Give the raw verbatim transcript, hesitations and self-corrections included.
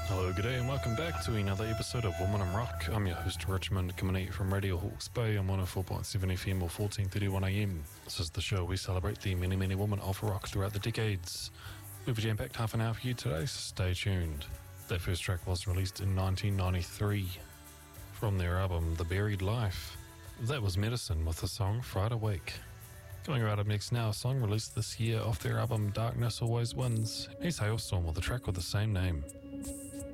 Hello, good day, and welcome back to another episode of Woman in Rock. I'm your host, Richmond, coming at you from Radio Hawke's Bay on one oh four point seven F M or fourteen thirty-one A M. This is the show we celebrate the many, many women of rock throughout the decades. We have a jam-packed half an hour for you today, so stay tuned. That first track was released in nineteen ninety-three from their album The Buried Life. That was Medicine with the song Fried Awake. Coming right up next now, a song released this year off their album Darkness Always Wins. Here's Hailstorm with a track with the same name.